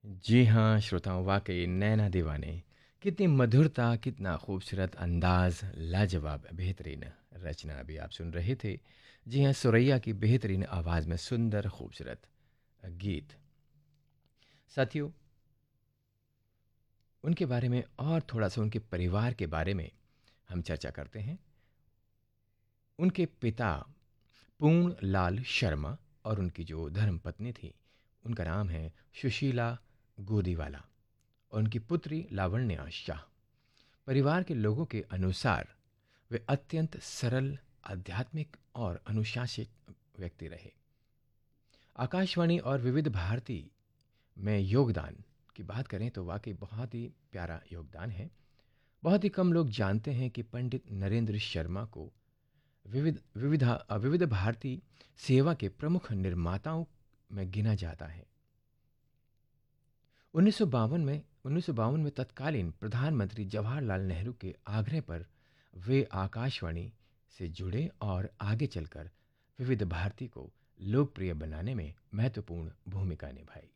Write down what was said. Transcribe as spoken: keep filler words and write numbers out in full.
जी हाँ, श्रोताओं वाक़ई नैना दीवाने, कितनी मधुरता, कितना खूबसूरत अंदाज़, लाजवाब, बेहतरीन रचना अभी आप सुन रहे थे। जी हाँ, सुरैया की बेहतरीन आवाज़ में सुंदर खूबसूरत गीत। साथियों, उनके बारे में और थोड़ा-सा उनके परिवार के बारे में हम चर्चा करते हैं। उनके पिता पूर्णलाल शर्मा और उनकी जो धर्मपत्नी थी, उनका नाम है सुशीला गोदीवाला और उनकी पुत्री लावण्या शाह। परिवार के लोगों के अनुसार वे अत्यंत सरल, आध्यात्मिक और अनुशासित व्यक्ति रहे। आकाशवाणी और विविध भारती में योगदान की बात करें तो वाकई बहुत ही प्यारा योगदान है। बहुत ही कम लोग जानते हैं कि पंडित नरेंद्र शर्मा को विविध विविधा विविध भारती सेवा के प्रमुख निर्माताओं में गिना जाता है। उन्नीस सौ बावन में उन्नीस सौ बावन में तत्कालीन प्रधानमंत्री जवाहरलाल नेहरू के आग्रह पर वे आकाशवाणी से जुड़े और आगे चलकर विविध भारती को लोकप्रिय बनाने में महत्वपूर्ण भूमिका निभाई।